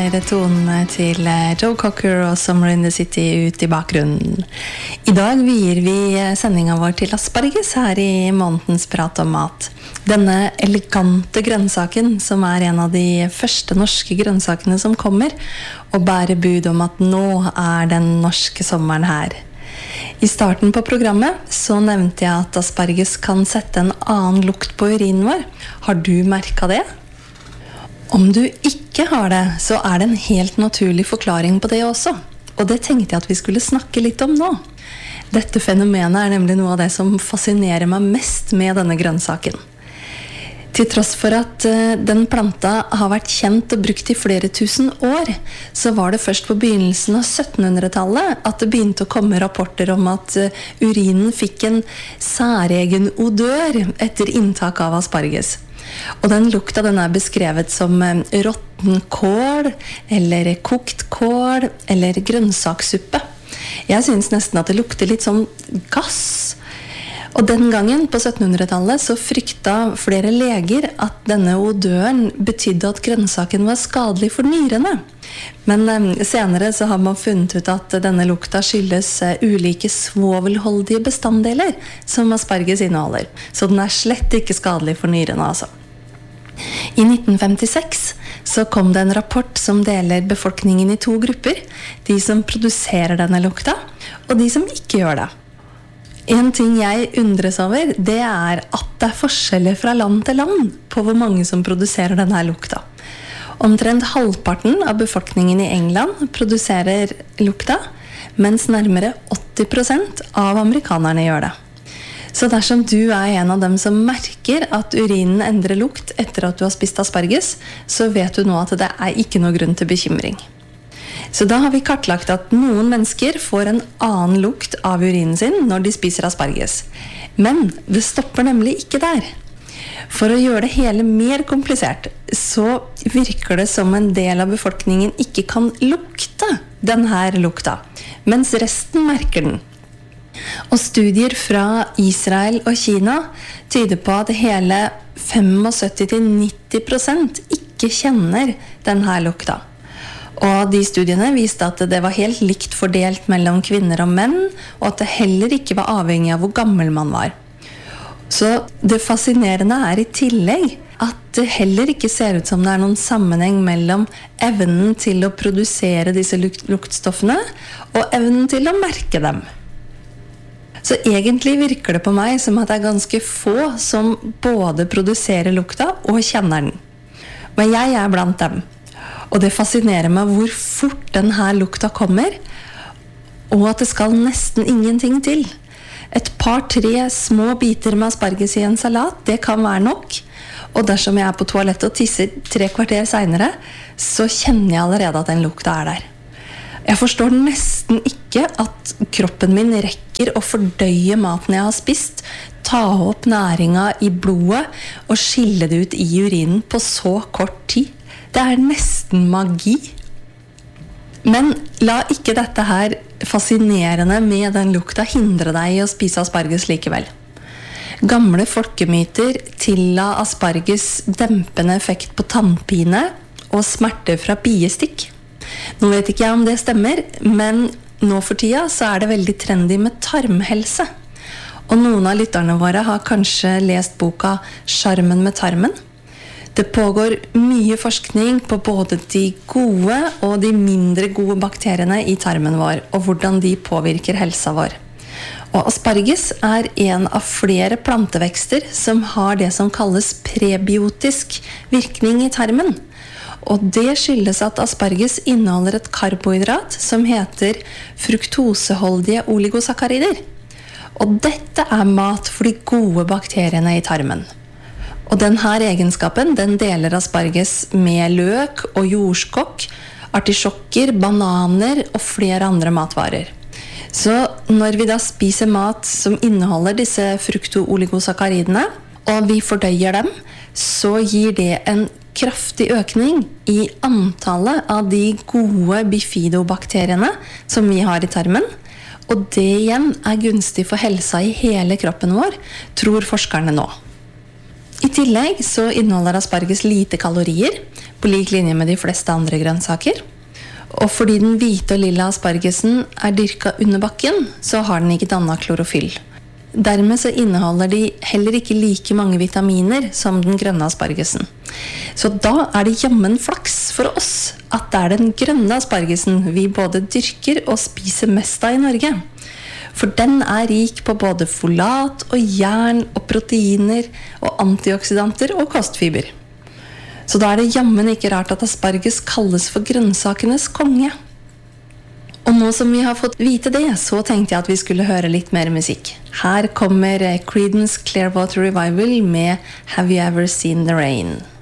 kommer tonene til Joe Cocker og Summer in the City ut I bakgrunnen. I dag vier vi sendingen vår til asparges her I månedens prat om mat. Denne elegante grønnsaken som en av de første norske grønnsakene som kommer, og bærer bud om at nå den norske sommeren her. I starten på programmet så nevnte jeg at asparges kan sette en annen lukt på urinen vår. Har du merket det? Om du ikke har det, så det en helt naturlig forklaring på det også. Og det tenkte jeg at vi skulle snakke litt om nå. Dette fenomenet nemlig noe av det som fascinerer meg mest med denne grønnsaken. Til tross for at den planta har vært kjent og brukt I flere tusen år, så var det først på begynnelsen av 1700-tallet at det begynte å komme rapporter om at urinen fikk en særegen odør etter inntak av asparges. Og den lukta den beskrevet som råtten kål, eller kokt kål, eller grønnsakssuppe. Jeg synes nesten at det lukter litt som gass. Og den gangen på 1700-tallet så frykta flere leger at denne odøren betydde at grønnsaken var skadelig for nyrene. Men senere så har man funnet ut at denne lukta skyldes ulike svovelholdige bestanddeler som asparges inneholder. Så den slett ikke skadelig for nyrene altså. I 1956 så kom det en rapport som deler befolkningen I 2 grupper. De som produserer denne lukta, og de som ikke gjør det. En ting jeg undres over, det at det forskjeller fra land til land på hvor mange som produserer denne lukta. Omtrent halvparten av befolkningen I England produserer lukta, mens nærmere 80% av amerikanerne gjør det. Så dersom du en av dem som merker at urinen endrer lukt etter at du har spist asparges, så vet du nå at det ikke noe grunn til bekymring. Så da har vi kartlagt at noen mennesker får en annen lukt av urinen sin når de spiser asparges. Men det stopper nemlig ikke der. For å gjøre det hele mer komplisert, så virker det som en del av befolkningen ikke kan lukte denne lukta, mens resten merker den. Og studier fra Israel og Kina tyder på at hele 75-90% ikke kjenner denne lukta. Og de studiene viste at det var helt likt fordelt mellom kvinner og menn, og at det heller ikke var avhengig av hvor gammel man var. Så det fascinerende I tillegg at det heller ikke ser ut som det noen sammenheng mellom evnen til å produsere disse luktstoffene og evnen til å merke dem. Så egentlig virker det på meg som at det ganske få som både produserer lukta og kjenner den. Men jeg blant dem. Og det fascinerer meg hvor fort denne lukta kommer, og at det skal nesten ingenting til. Et par-3 små biter med asparges I en salat, det kan være nok. Og dersom jeg på toalettet og tisser 3 kvarter senere, så kjenner jeg allerede at den lukta der. Jeg forstår nesten ikke at kroppen min rekker å fordøye maten jeg har spist, ta opp næringa I blodet og skille det ut I urinen på så kort tid. Det nesten magi. Men la ikke dette her fascinerende med den lukta hindre deg I å spise asparges likevel. Gamle folkemyter tilla asparges dempende effekt på tannpine og smerter fra biestikk. Nå vet ikke jeg om det stemmer, men nå for tida så det veldig trendy med tarmhelse. Og noen av lytterne våre har kanskje lest boka «Charmen med tarmen». Det pågår mye forskning på både de gode og de mindre gode bakteriene I tarmen vår, og hvordan de påvirker helsa vår. Og asparges en av flere plantevekster som har det som kalles prebiotisk virkning I tarmen. Og det skyldes at asparges inneholder et karbohydrat som heter fruktoseholdige oligosakkarider. Og dette mat for de gode bakteriene I tarmen. Og denne egenskapen, den deler asparges med løk og jordskokk, artisjokker, bananer og flere andre matvarer. Så når vi da spiser mat som inneholder disse fruktooligosakkariidene, og vi fordøyer dem, så gir det en kraftig økning I antallet av de gode bifidobakteriene som vi har I tarmen, og det igjen gunstig for helsa I hele kroppen vår, tror forskerne nå. I tillegg så inneholder asparges lite kalorier, på lik linje med de fleste andre grønnsaker. Og fordi den hvite og lilla aspargesen dyrket under bakken, så har den ikke dannet klorofyll. Dermed så inneholder de heller ikke like mange vitaminer som den grønne aspargesen. Så da det jammen flaks for oss at det den grønne aspargesen vi både dyrker og spiser mest av i Norge. For den rik på både folat og jern og proteiner og antioksidanter og kostfiber. Så da det jammen ikke rart at asparges kalles for grønnsakenes konge. Og nå som vi har fått vite det, så tenkte jeg at vi skulle høre litt mer musikk. Her kommer Creedence Clearwater Revival med Have You Ever Seen the Rain?